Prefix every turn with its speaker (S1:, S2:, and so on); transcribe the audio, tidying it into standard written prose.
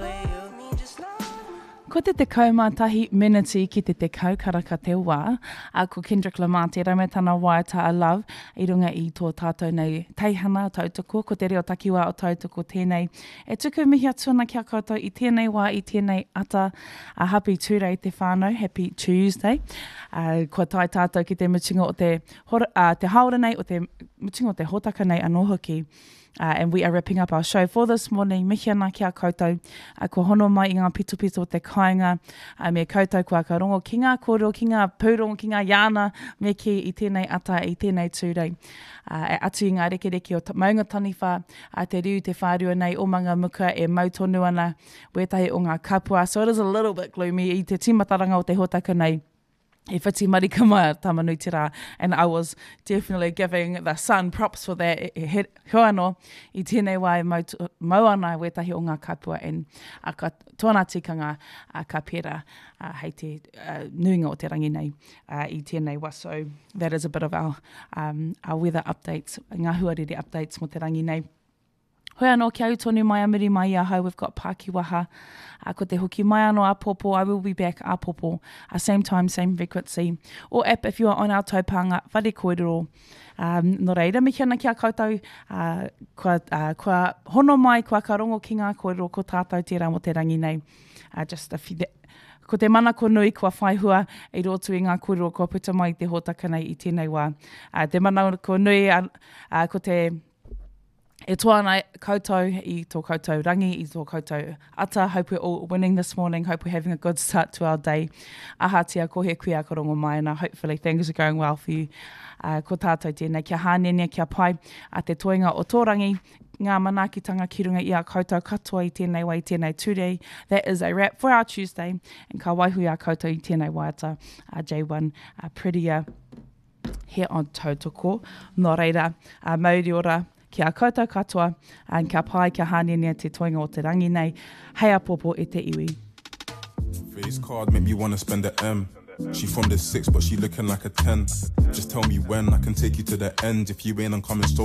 S1: Ko te kaumātahi miniti ki te kaukaraka te wā, ko Kendrick Lamar te raumetana waiata a Love, I runga I tō tātou nei teihana tautoko, ko te reo takiwā o tautoko tēnei. E tuku mihi atuna kia koutou I tēnei wā, I tēnei ata, happy tūrei te whānau, happy Tuesday. Ko tai tātou ki te mutinga o te haora nei, o te mutinga o te hotaka nei anō hoki. And we are wrapping up our show for this morning. Mihi ana kia koutou, ko hono mai I ngā pito o te kāinga, me koutou kua ka rongo ki ngā kōrero, ki ngā pūrongo, ki ngā iāna, me ki I tēnei ata, I tēnei tūrei. Atu I ngā rekereke o maunga taniwha, te riu te whārua nei, o manga muka e mautonu ana, wetahi o ngā kapua. So it is a little bit gloomy I te timataranga o te hotaka nei. E whiti marika mai tamanutira, and I was definitely giving the sun props for that. He anō I tēnei wā e mau ana wetahi o ngā kapua, and ka tōna tikanga ka pera hei te nuinga o te rangi nei I tēnei wā. So that is a bit of our weather updates, ngā huarere updates mo te rangi nei. Hoi anō kia utonu mai amiri mai I ahau, we've got Pākiwaha. Ko te hoki mai anō a popo, I will be back a popo. Same time, same frequency. Or app if you are on our taupanga, whare kōrero. No reira, mihi ana kia koutou, kua hono mai, kua ka rongo ki ngā kōrero, ko tātou tērā mo te rangi nei. Just a few ko te mana ko nui kua whaihua I roto I ngā kōrero, kua puta mai te hotaka nei I tēnei wā. Te mana ko nui, ko te E toa nei koutou I tō koutou rangi, I tō koutou ata. Hope we're all winning this morning. Hope we're having a good start to our day. Ahatia, ko he kuia ka rongo mai, and hopefully things are going well for you. Ko tātou tēnei, kia hānene, kia pai, te toinga o tō rangi, ngā manaakitanga ki runga I a koutou katoa I tēnei wā I tēnei ture. That is a wrap for our Tuesday. And ka waihui a koutou I tēnei waiata, J1, prettier here on Tautoko. Nō reira, mauri ora, kia koutou katoa, and kia pai, kia hānene te toinga o te rangi nei. Hei a popo e te iwi.
S2: Face card make me wanna spend a M. She from the 6 but she looking like a 10. Just tell me when I can take you to the end. If you ain't on coming